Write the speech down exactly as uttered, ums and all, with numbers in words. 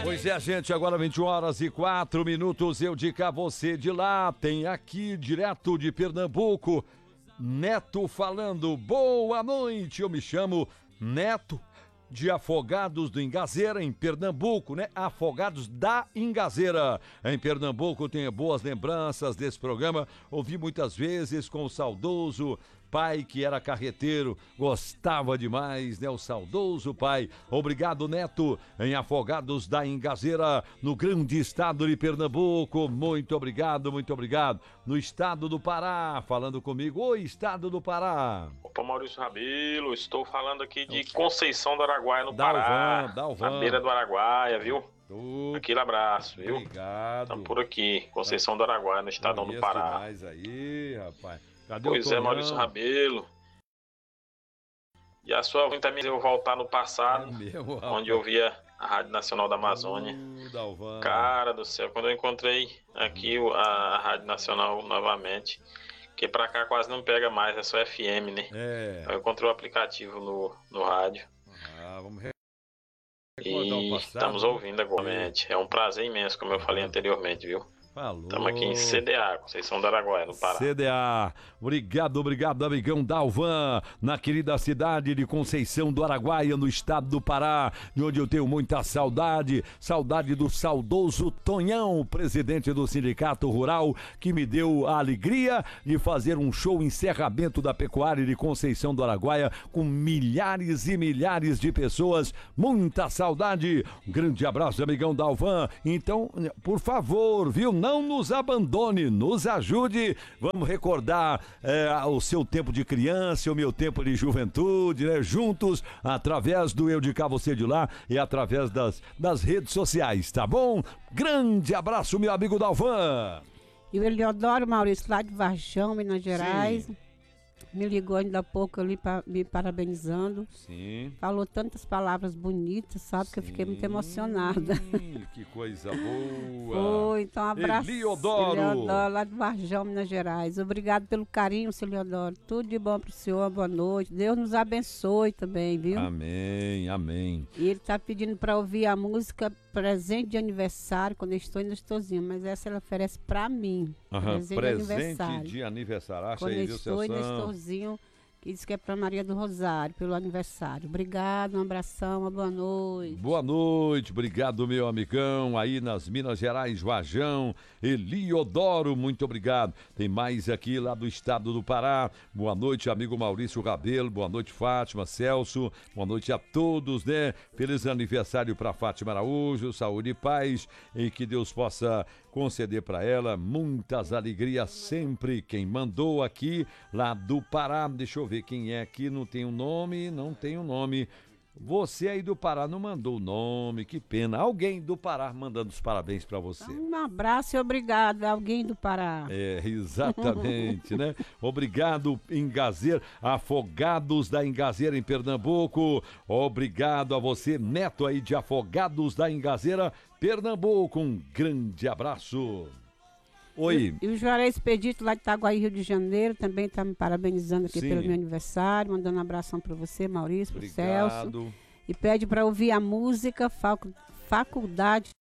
Pois é, gente, agora vinte e uma horas e quatro minutos, eu de cá, você de lá, tem aqui, direto de Pernambuco, Neto falando, boa noite, eu me chamo Neto, de Afogados do Ingazeira, em Pernambuco, né? Afogados da Ingazeira, em Pernambuco, tenho boas lembranças desse programa, ouvi muitas vezes com o saudoso pai que era carreteiro, gostava demais, né? O saudoso pai. Obrigado, Neto, em Afogados da Ingazeira, no grande estado de Pernambuco. Muito obrigado, muito obrigado. No estado do Pará, falando comigo. Oi, estado do Pará. Opa, Maurício Rabelo, estou falando aqui de Conceição do Araguaia, no Dalvan, Pará. Dalvan. Na beira do Araguaia, viu? Tu... Aquele abraço, viu? Obrigado. Estamos por aqui, Conceição do Araguaia, no estadão do Pará. Demais aí, rapaz. Cadê pois o é, Maurício Rabelo. E a sua ruim também eu voltar no passado, é mesmo, onde eu via a Rádio Nacional da Amazônia. Uh, Cara do céu, quando eu encontrei aqui a, a Rádio Nacional novamente, que pra cá quase não pega mais, é só F M, né? É. Eu encontrei o aplicativo no, no rádio. Ah, vamos re... E estamos ouvindo agora. É um prazer imenso, como eu falei anteriormente, viu? Estamos aqui em C D A, Conceição do Araguaia, no Pará. C D A, obrigado, obrigado, amigão Dalvan, na querida cidade de Conceição do Araguaia, no estado do Pará, de onde eu tenho muita saudade, saudade do saudoso Tonhão, presidente do Sindicato Rural, que me deu a alegria de fazer um show encerramento da pecuária de Conceição do Araguaia, com milhares e milhares de pessoas, muita saudade, um grande abraço, amigão Dalvan. Então, por favor, viu, não Não nos abandone, nos ajude. Vamos recordar é, o seu tempo de criança, o meu tempo de juventude, né? Juntos, através do Eu de Cá, Você de Lá e através das, das redes sociais, tá bom? Grande abraço, meu amigo Dalvan. E o Eliodoro Maurício, lá de Varjão, Minas Gerais. Sim. Me ligou ainda há pouco ali, pra, me parabenizando. Sim. Falou tantas palavras bonitas, sabe? Sim. Que eu fiquei muito emocionada. Que coisa boa. Foi, então um abraço. Eliodoro. Eliodoro, lá de Varjão, Minas Gerais. Obrigado pelo carinho, seu Eliodoro. Tudo de bom pro senhor, boa noite. Deus nos abençoe também, viu? Amém, amém. E ele tá pedindo para ouvir a música Presente de Aniversário, quando eu estou indo sozinho, mas essa ela oferece para mim. Aham, presente, presente de aniversário. De aniversário. Acha quando aí, eu viu, estou indo sozinho, que diz que é para Maria do Rosário, pelo aniversário. Obrigado, um abração, uma boa noite. Boa noite, obrigado, meu amigão, aí nas Minas Gerais, Varjão, Eliodoro, muito obrigado. Tem mais aqui lá do estado do Pará. Boa noite, amigo Maurício Rabelo, boa noite, Fátima, Celso, boa noite a todos, né? Feliz aniversário para Fátima Araújo, saúde e paz, e que Deus possa conceder para ela muitas alegrias sempre. Quem mandou aqui, lá do Pará, deixa eu ver quem é aqui, não tem o um nome, não tem o um nome. Você aí do Pará não mandou o nome, que pena. Alguém do Pará mandando os parabéns para você. Um abraço e obrigado, alguém do Pará. É, exatamente, né? Obrigado, Ingazeira, Afogados da Ingazeira em Pernambuco. Obrigado a você, Neto aí de Afogados da Ingazeira, Pernambuco. Um grande abraço. Oi. E, e o Juarez Expedito, lá de Itaguaí, Rio de Janeiro, também está me parabenizando aqui Sim. pelo meu aniversário, mandando um abração para você, Maurício, para o Celso. E pede para ouvir a música Facu, Faculdade